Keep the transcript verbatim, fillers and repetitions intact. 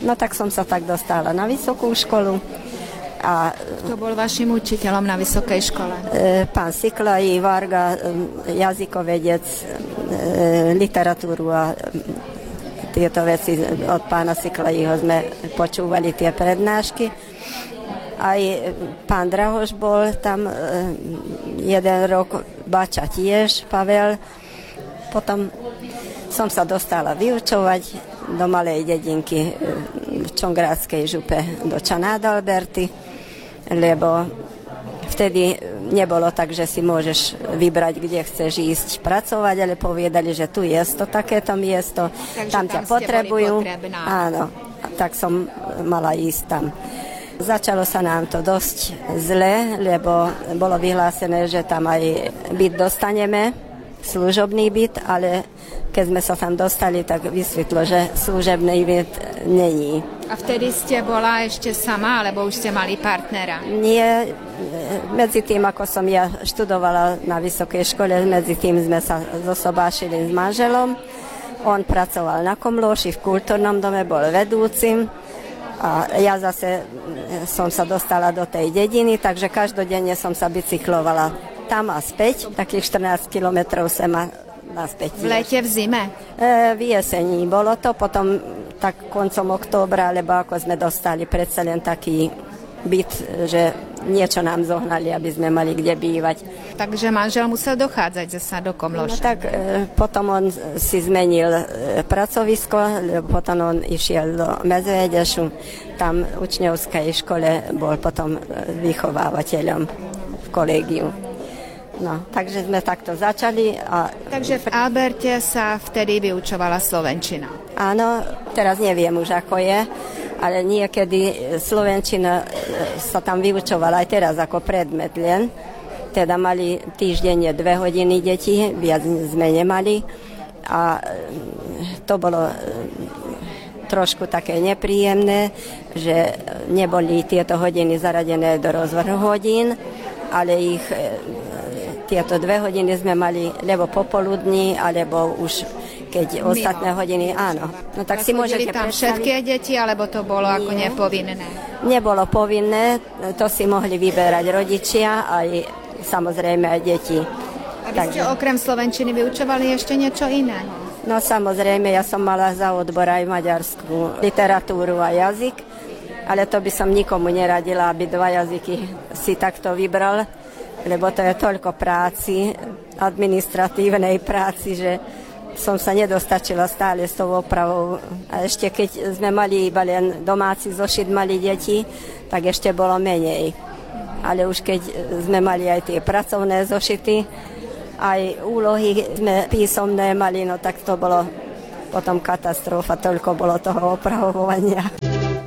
No tak som sa tak dostala na vysokú školu. A kto bol vašim učiteľom na vysokej škole? E, pán Siklaj, Varga, jazykovedec, e, literatúru a tieto veci od pána Siklajího sme počúvali tie prednášky. Aj pán Drahoš bol tam e, jeden rok, Bača tiež, Pavel. Potom som sa dostala vyučovať do malej dedinky v Čongradskej župe do Čanádalberty, lebo vtedy nebolo tak, že si môžeš vybrať, kde chceš ísť pracovať, ale povedali, že tu je to takéto miesto, takže tam ťa tam potrebujú. Áno, tak som mala ísť tam. Začalo sa nám to dosť zle, lebo bolo vyhlásené, že tam aj byt dostaneme, služobný byt, ale keď sme sa tam dostali, tak vysvetlo, že služobný byt není. A vtedy ste bola ešte sama, alebo už ste mali partnera? Nie, medzi tým, ako som ja študovala na vysokej škole, medzi tým sme sa zosobášili s manželom. On pracoval na Komlóši, v kultúrnom dome, bol vedúcim. A ja zase som sa dostala do tej dediny, takže každodenne som sa bicyklovala tam a späť, takých štrnásť kilometrov sem a naspäť. V lete, v zime? E, v jesení bolo to, potom tak koncom októbra, lebo ako sme dostali predsa len taký byt, že niečo nám zohnali, aby sme mali kde bývať. Takže manžel musel dochádzať zasa do Komlóša. No tak e, potom on si zmenil e, pracovisko, lebo potom on išiel do Medvedešu, tam v učňovskej škole bol potom vychovávateľom v kolégiu. No, takže sme takto začali. A... Takže v Alberte sa vtedy vyučovala slovenčina. Áno, teraz neviem už ako je, ale niekedy slovenčina sa tam vyučovala aj teraz ako predmet len. Teda mali týždenne dve hodiny deti, viac sme nemali. A to bolo trošku také nepríjemné, že neboli tieto hodiny zaradené do rozvrhu hodín, ale ich tieto dve hodiny sme mali lebo popoludní, alebo už keď mimo ostatné hodiny, áno. No tak a si môžete tam predstaviť. Všetky deti, alebo to bolo Nie. ako nepovinné? Nebolo povinné, to si mohli vyberať rodičia, aj samozrejme aj deti. A vy Takže... ste okrem slovenčiny vyučovali ešte niečo iné? No samozrejme, ja som mala za odbor aj maďarskú literatúru a jazyk, ale to by som nikomu neradila, aby dva jazyky si takto vybral, lebo to je toľko práci, administratívnej práci, že som sa nedostačila stále s tou opravou. A ešte keď sme mali iba len domáci zošit, mali deti, tak ešte bolo menej. Ale už keď sme mali aj tie pracovné zošity, aj úlohy sme písomné mali, no tak to bolo potom katastrofa, toľko bolo toho opravovania.